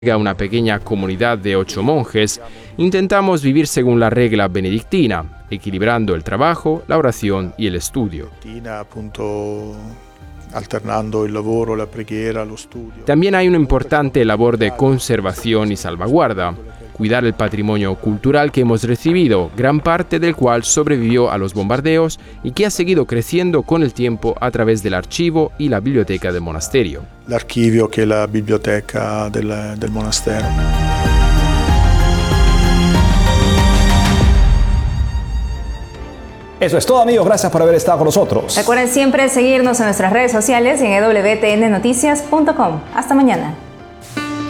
a una pequeña comunidad de 8 monjes, intentamos vivir según la regla benedictina, equilibrando el trabajo, la oración y el estudio. Alternando el lavoro, la preghiera, lo studio. También hay una importante labor de conservación y salvaguarda, cuidar el patrimonio cultural que hemos recibido, gran parte del cual sobrevivió a los bombardeos y que ha seguido creciendo con el tiempo a través del archivo y la biblioteca del monasterio. L'archivio che è la biblioteca del monastero. Eso es todo, amigos. Gracias por haber estado con nosotros. Recuerden siempre seguirnos en nuestras redes sociales y en wtnnoticias.com. Hasta mañana.